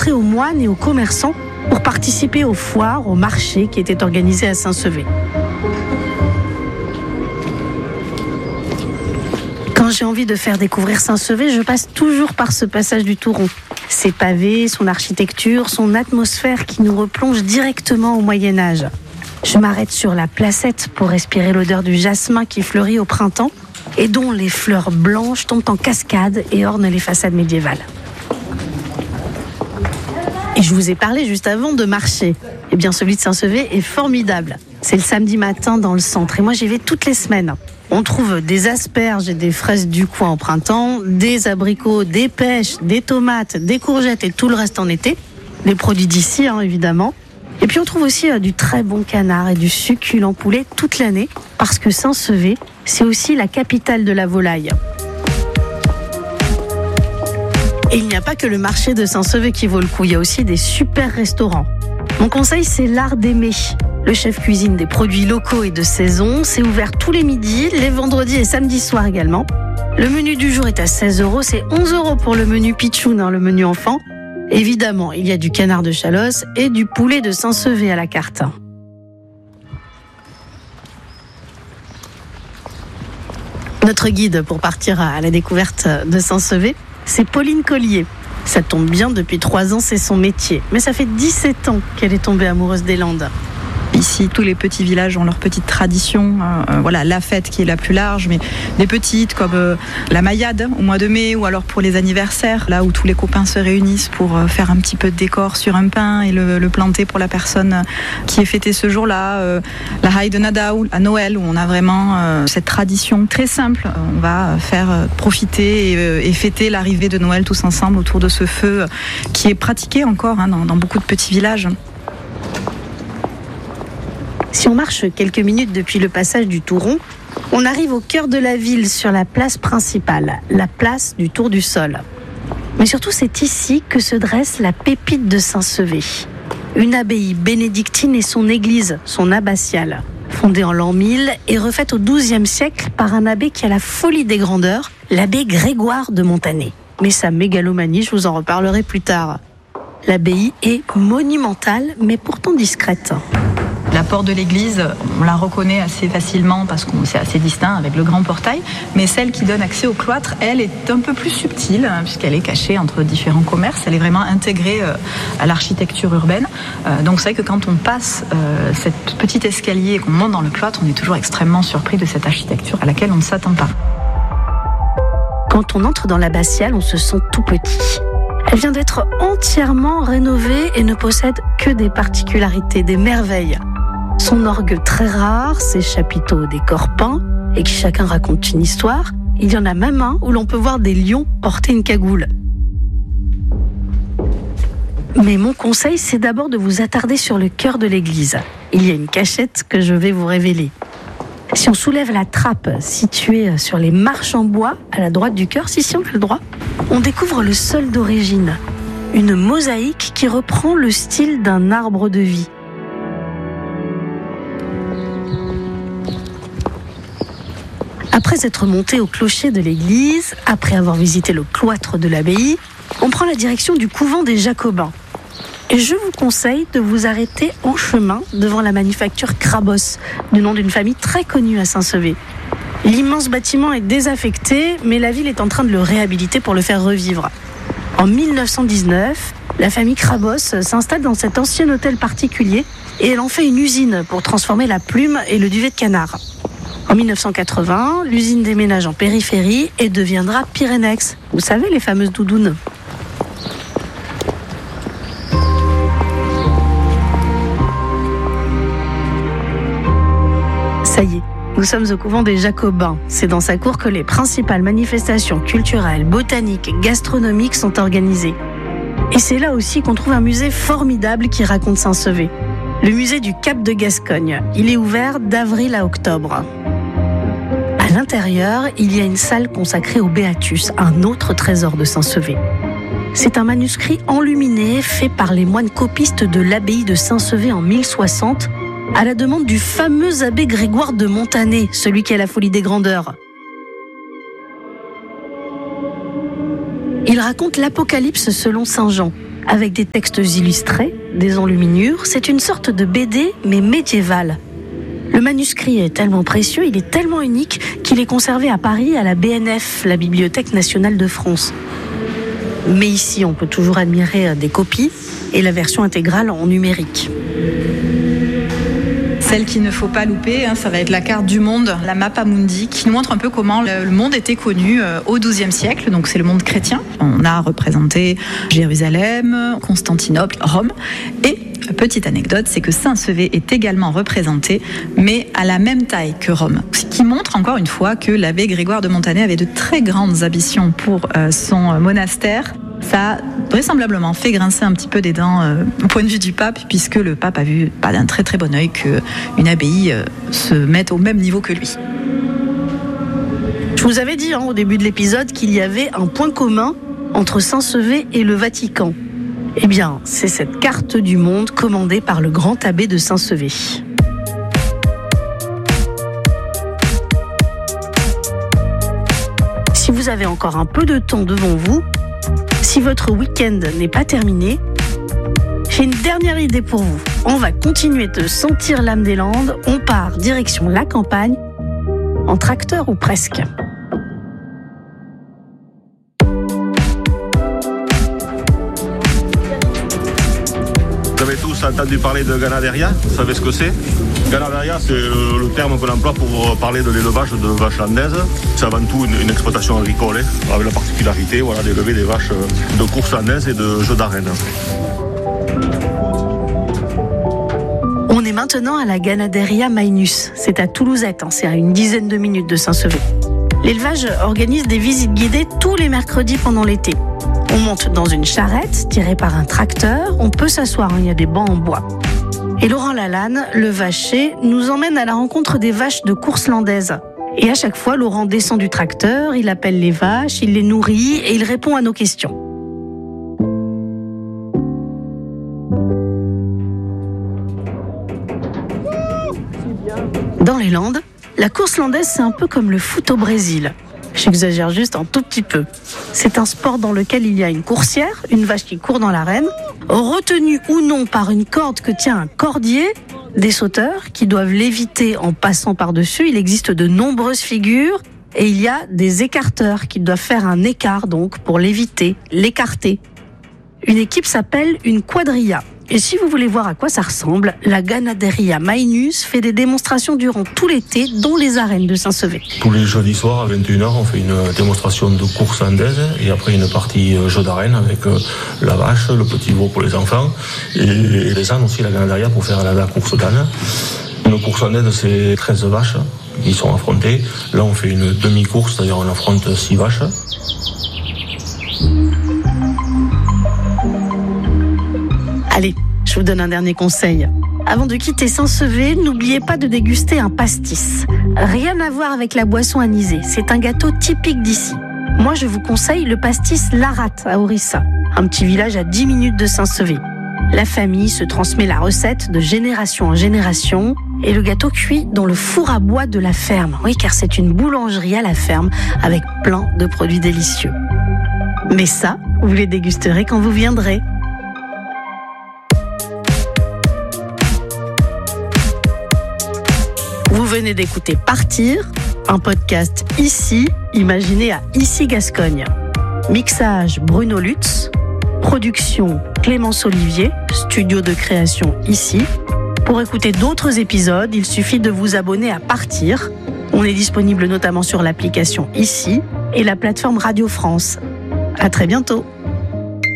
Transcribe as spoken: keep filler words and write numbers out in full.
montrer aux moines et aux commerçants pour participer aux foires, aux marchés qui étaient organisés à Saint-Sevé. Quand j'ai envie de faire découvrir Saint-Sevé, je passe toujours par ce passage du Touron. Ses pavés, son architecture, son atmosphère qui nous replonge directement au Moyen-Âge. Je m'arrête sur la placette pour respirer l'odeur du jasmin qui fleurit au printemps et dont les fleurs blanches tombent en cascade et ornent les façades médiévales. Et je vous ai parlé juste avant de marché. Eh bien, celui de Saint-Sevé est formidable. C'est le samedi matin dans le centre et moi j'y vais toutes les semaines. On trouve des asperges et des fraises du coin au printemps, des abricots, des pêches, des tomates, des courgettes et tout le reste en été. Les produits d'ici, hein, évidemment. Et puis on trouve aussi euh, du très bon canard et du succulent poulet toute l'année, parce que Saint-Sevé, c'est aussi la capitale de la volaille. Et il n'y a pas que le marché de Saint-Sevé qui vaut le coup, il y a aussi des super restaurants. Mon conseil, c'est l'Art d'aimer. Le chef cuisine des produits locaux et de saison. C'est ouvert tous les midis, les vendredis et samedis soirs également. Le menu du jour est à seize euros. C'est onze euros pour le menu pitchoun, hein, le menu enfant. Évidemment, il y a du canard de Chalosse et du poulet de Saint-Sevé à la carte. Notre guide pour partir à la découverte de Saint-Sevé, c'est Pauline Collier. Ça tombe bien, depuis trois ans, c'est son métier. Mais ça fait dix-sept ans qu'elle est tombée amoureuse des Landes. Ici, tous les petits villages ont leur petite tradition. Euh, voilà, la fête qui est la plus large, mais des petites comme euh, la Maillade au mois de mai, ou alors pour les anniversaires, là où tous les copains se réunissent pour euh, faire un petit peu de décor sur un pain et le, le planter pour la personne qui est fêtée ce jour-là. Euh, la Haï de Nadaou à Noël, où on a vraiment euh, cette tradition très simple. On va faire euh, profiter et, euh, et fêter l'arrivée de Noël tous ensemble autour de ce feu euh, qui est pratiqué encore hein, dans, dans beaucoup de petits villages. Si on marche quelques minutes depuis le passage du Touron, on arrive au cœur de la ville, sur la place principale, la place du Tour du Sol. Mais surtout, c'est ici que se dresse la pépite de Saint-Sevé. Une abbaye bénédictine et son église, son abbatiale, fondée en l'an mille et refaite au douzième siècle par un abbé qui a la folie des grandeurs, l'abbé Grégoire de Montané. Mais sa mégalomanie, je vous en reparlerai plus tard. L'abbaye est monumentale, mais pourtant discrète. La porte de l'église, on la reconnaît assez facilement parce que c'est assez distinct avec le grand portail, mais celle qui donne accès au cloître, elle, est un peu plus subtile puisqu'elle est cachée entre différents commerces. Elle est vraiment intégrée à l'architecture urbaine. Donc c'est vrai que quand on passe cette petite escalier et qu'on monte dans le cloître, on est toujours extrêmement surpris de cette architecture à laquelle on ne s'attend pas. Quand on entre dans l'abbatiale, on se sent tout petit. Elle vient d'être entièrement rénovée et ne possède que des particularités, des merveilles. Son orgue très rare, ses chapiteaux des corps peints et qui chacun raconte une histoire. Il y en a même un où l'on peut voir des lions porter une cagoule. Mais mon conseil, c'est d'abord de vous attarder sur le cœur de l'église. Il y a une cachette que je vais vous révéler. Si on soulève la trappe située sur les marches en bois, à la droite du chœur, si si on a le droit, on découvre le sol d'origine. Une mosaïque qui reprend le style d'un arbre de vie. Après être monté au clocher de l'église, après avoir visité le cloître de l'abbaye, on prend la direction du couvent des Jacobins. Et je vous conseille de vous arrêter en chemin devant la manufacture Crabos, du nom d'une famille très connue à Saint-Sevé. L'immense bâtiment est désaffecté, mais la ville est en train de le réhabiliter pour le faire revivre. En mille neuf cent dix-neuf, la famille Crabos s'installe dans cet ancien hôtel particulier et elle en fait une usine pour transformer la plume et le duvet de canard. En mille neuf cent quatre-vingts, l'usine déménage en périphérie et deviendra Pyrénex. Vous savez, les fameuses doudounes. Ça y est, nous sommes au couvent des Jacobins. C'est dans sa cour que les principales manifestations culturelles, botaniques et gastronomiques sont organisées. Et c'est là aussi qu'on trouve un musée formidable qui raconte Saint-Sevé. Le musée du Cap de Gascogne. Il est ouvert d'avril à octobre. À l'intérieur, il y a une salle consacrée au Béatus, un autre trésor de Saint-Sevé. C'est un manuscrit enluminé fait par les moines copistes de l'abbaye de Saint-Sevé en mille soixante, à la demande du fameux abbé Grégoire de Montané, celui qui a la folie des grandeurs. Il raconte l'Apocalypse selon saint Jean. avec des textes illustrés, des enluminures. C'est une sorte de B D, mais médiévale. Le manuscrit est tellement précieux, il est tellement unique qu'il est conservé à Paris à la B N F, la Bibliothèque nationale de France. Mais ici, on peut toujours admirer des copies et la version intégrale en numérique. Celle qu'il ne faut pas louper, hein, ça va être la carte du monde, la Mappa Mundi, qui nous montre un peu comment le monde était connu euh, au douzième siècle, donc c'est le monde chrétien. On a représenté Jérusalem, Constantinople, Rome, et petite anecdote, c'est que Saint-Sever est également représenté, mais à la même taille que Rome. Ce qui montre encore une fois que l'abbé Grégoire de Montané avait de très grandes ambitions pour euh, son monastère. Ça a vraisemblablement fait grincer un petit peu des dents euh, au point de vue du pape, puisque le pape a vu pas d'un très très bon œil qu'une abbaye euh, se mette au même niveau que lui. Je vous avais dit hein, au début de l'épisode qu'il y avait un point commun entre Saint-Sever et le Vatican. Eh bien, c'est cette carte du monde commandée par le grand abbé de Saint-Sever. Si vous avez encore un peu de temps devant vous, si votre week-end n'est pas terminé, j'ai une dernière idée pour vous. On va continuer de sentir l'âme des Landes. On part direction la campagne, en tracteur ou presque. Vous avez tous entendu parler de ganaderia, vous savez ce que c'est? Ganaderia, c'est le terme qu'on emploie pour parler de l'élevage de vaches landaises. C'est avant tout une, une exploitation agricole, hein, avec la particularité voilà, d'élever des vaches de course landaises et de jeux d'arène. On est maintenant à la Ganaderia Maenus. C'est à Toulousette, hein, c'est à une dizaine de minutes de Saint-Sever. L'élevage organise des visites guidées tous les mercredis pendant l'été. On monte dans une charrette tirée par un tracteur. On peut s'asseoir, il y a des bancs en bois. Et Laurent Lalanne, le vacher, nous emmène à la rencontre des vaches de course landaise. Et à chaque fois, Laurent descend du tracteur, il appelle les vaches, il les nourrit et il répond à nos questions. Dans les Landes, la course landaise, c'est un peu comme le foot au Brésil. J'exagère juste un tout petit peu. C'est un sport dans lequel il y a une coursière, une vache qui court dans l'arène, retenue ou non par une corde que tient un cordier, des sauteurs qui doivent l'éviter en passant par-dessus. Il existe de nombreuses figures et il y a des écarteurs qui doivent faire un écart donc pour l'éviter, l'écarter. Une équipe s'appelle une quadrilla. Et si vous voulez voir à quoi ça ressemble, la Ganaderia Maenus fait des démonstrations durant tout l'été, dont les arènes de Saint-Sever. Tous les jeudis soirs à vingt et une heures, on fait une démonstration de course landaise et après une partie jeu d'arène avec la vache, le petit veau pour les enfants et les ânes aussi, la Ganaderia pour faire la, la course d'âne. Une course landaise, c'est treize vaches qui sont affrontées. Là, on fait une demi-course, c'est-à-dire on affronte six vaches. Allez, je vous donne un dernier conseil. Avant de quitter Saint-Sever, n'oubliez pas de déguster un pastis. Rien à voir avec la boisson anisée, c'est un gâteau typique d'ici. Moi, je vous conseille le pastis Laratte à Orissa, un petit village à dix minutes de Saint-Sever. La famille se transmet la recette de génération en génération et le gâteau cuit dans le four à bois de la ferme. Oui, car c'est une boulangerie à la ferme avec plein de produits délicieux. Mais ça, vous les dégusterez quand vous viendrez. Vous venez d'écouter Partir, un podcast ici, imaginé à Issy-Gascogne. Mixage Bruno Lutz, production Clémence Olivier, studio de création ici. Pour écouter d'autres épisodes, il suffit de vous abonner à Partir. On est disponible notamment sur l'application Ici et la plateforme Radio France. À très bientôt.